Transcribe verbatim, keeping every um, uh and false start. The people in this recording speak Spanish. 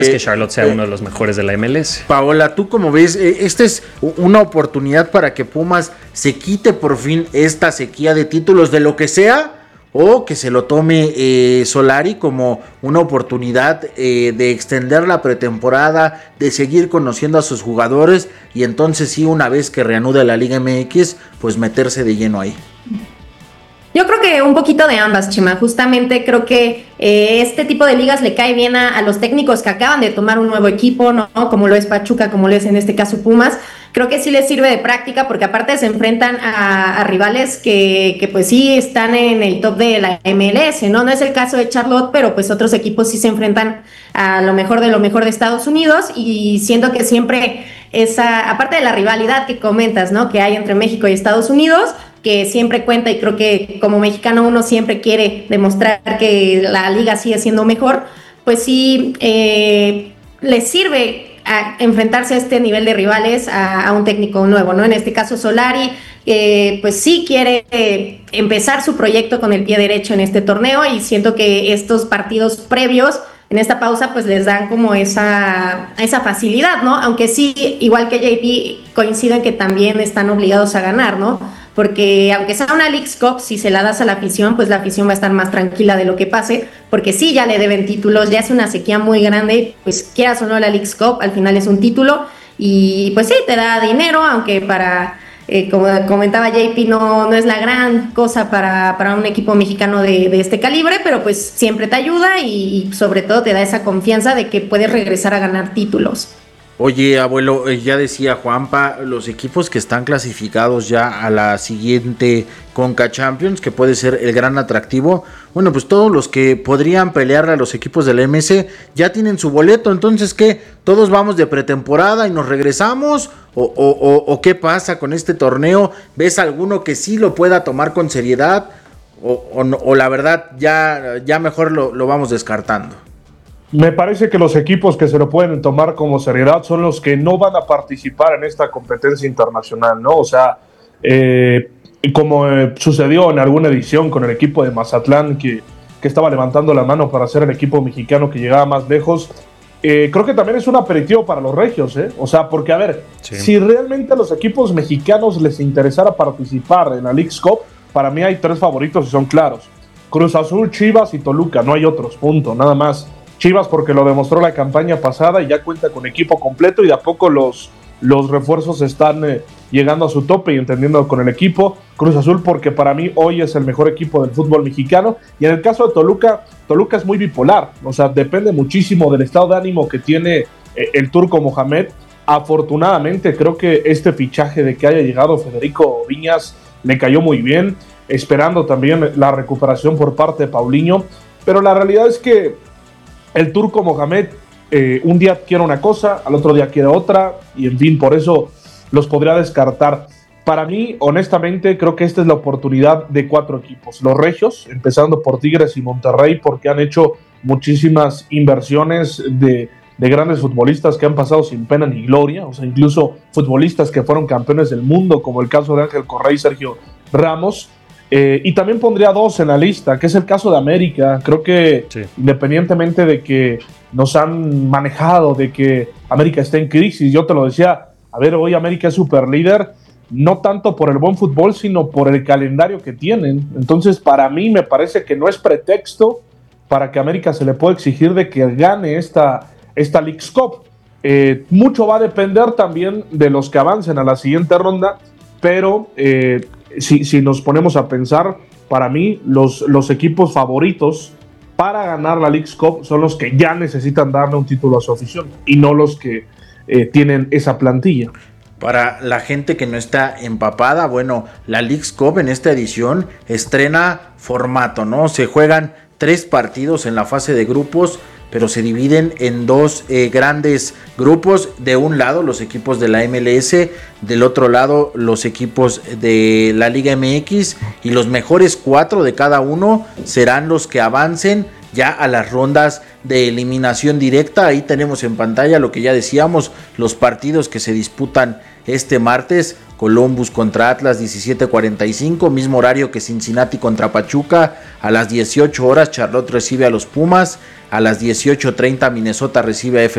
es que Charlotte sea uno de los mejores de la M L S. Paola, ¿tú cómo ves? Esta es una oportunidad para que Pumas se quite por fin esta sequía de títulos de lo que sea, o que se lo tome eh, Solari como una oportunidad eh, de extender la pretemporada, de seguir conociendo a sus jugadores y entonces sí, una vez que reanude la Liga M X, pues meterse de lleno ahí. Yo creo que un poquito de ambas, Chema. Justamente creo que eh, este tipo de ligas le cae bien a, a los técnicos que acaban de tomar un nuevo equipo, ¿no? Como lo es Pachuca, como lo es en este caso Pumas. Creo que sí les sirve de práctica porque aparte se enfrentan a, a rivales que, que pues sí están en el top de la M L S, ¿no? No es el caso de Charlotte, pero pues otros equipos sí se enfrentan a lo mejor de lo mejor de Estados Unidos, y siento que siempre esa, aparte de la rivalidad que comentas, ¿no? Que hay entre México y Estados Unidos, que siempre cuenta, y creo que como mexicano uno siempre quiere demostrar que la liga sigue siendo mejor, pues sí eh, les sirve a enfrentarse a este nivel de rivales a, a un técnico nuevo, ¿no? En este caso Solari, eh, pues sí quiere eh, empezar su proyecto con el pie derecho en este torneo, y siento que estos partidos previos en esta pausa pues les dan como esa, esa facilidad, ¿no? Aunque sí, igual que J P, coincido en que también están obligados a ganar, ¿no? Porque aunque sea una Leagues Cup, si se la das a la afición, pues la afición va a estar más tranquila de lo que pase, porque sí, ya le deben títulos, ya es una sequía muy grande, pues quieras o no la Leagues Cup, al final es un título, y pues sí, te da dinero, aunque para, eh, como comentaba J P, no, no es la gran cosa para, para un equipo mexicano de, de este calibre, pero pues siempre te ayuda y, y sobre todo te da esa confianza de que puedes regresar a ganar títulos. Oye, abuelo, ya decía Juanpa, los equipos que están clasificados ya a la siguiente Conca Champions, que puede ser el gran atractivo, bueno, pues todos los que podrían pelear a los equipos de la M S ya tienen su boleto, entonces ¿qué? ¿Todos vamos de pretemporada y nos regresamos? ¿O, o, o, o qué pasa con este torneo? ¿Ves alguno que sí lo pueda tomar con seriedad? ¿O, o, no, o la verdad ya, ya mejor lo, lo vamos descartando? Me parece que los equipos que se lo pueden tomar como seriedad son los que no van a participar en esta competencia internacional, ¿no? O sea, eh, como eh, sucedió en alguna edición con el equipo de Mazatlán, que, que estaba levantando la mano para ser el equipo mexicano que llegaba más lejos, eh, creo que también es un aperitivo para los regios, ¿eh? O sea, porque a ver, sí. Si realmente a los equipos mexicanos les interesara participar en la Leagues Cup, para mí hay tres favoritos y son claros: Cruz Azul, Chivas y Toluca, no hay otros, punto, nada más. Chivas porque lo demostró la campaña pasada y ya cuenta con equipo completo, y de a poco los, los refuerzos están eh, llegando a su tope y entendiendo con el equipo. Cruz Azul porque para mí hoy es el mejor equipo del fútbol mexicano, y en el caso de Toluca, Toluca es muy bipolar, o sea, depende muchísimo del estado de ánimo que tiene eh, el turco Mohamed. Afortunadamente creo que este fichaje de que haya llegado Federico Viñas le cayó muy bien, esperando también la recuperación por parte de Paulinho, pero la realidad es que el turco Mohamed eh, un día quiere una cosa, al otro día quiere otra, y en fin, por eso los podría descartar. Para mí, honestamente, creo que esta es la oportunidad de cuatro equipos. Los regios, empezando por Tigres y Monterrey, porque han hecho muchísimas inversiones de, de grandes futbolistas que han pasado sin pena ni gloria, o sea, incluso futbolistas que fueron campeones del mundo, como el caso de Ángel Correa y Sergio Ramos. Eh, y también pondría dos en la lista, que es el caso de América. Creo que sí, independientemente de que nos han manejado, de que América está en crisis, yo te lo decía, a ver, hoy América es super líder, no tanto por el buen fútbol, sino por el calendario que tienen. Entonces, para mí me parece que no es pretexto para que a América se le pueda exigir de que gane esta, esta Leagues Cup. Eh, mucho va a depender también de los que avancen a la siguiente ronda, pero eh, Si, si nos ponemos a pensar, para mí los, los equipos favoritos para ganar la Leagues Cup son los que ya necesitan darle un título a su afición y no los que eh, tienen esa plantilla. Para la gente que no está empapada, bueno, la Leagues Cup en esta edición estrena formato, ¿no? Se juegan tres partidos en la fase de grupos, pero se dividen en dos eh, grandes grupos. De un lado los equipos de la M L S, del otro lado los equipos de la Liga M X, y los mejores cuatro de cada uno serán los que avancen ya a las rondas de eliminación directa. Ahí tenemos en pantalla lo que ya decíamos, los partidos que se disputan este martes. Columbus contra Atlas diecisiete cuarenta y cinco, mismo horario que Cincinnati contra Pachuca. A las dieciocho horas Charlotte recibe a los Pumas, a las dieciocho treinta Minnesota recibe a F